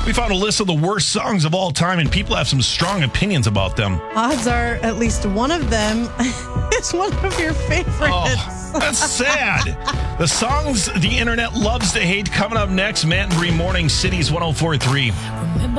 We found a list of the worst songs of all time, and people have some strong opinions about them. Odds are at least one of them is one of your favorites. Oh, that's sad. The songs the internet loves to hate coming up next. Matt and Bree Morning Cities 104.3.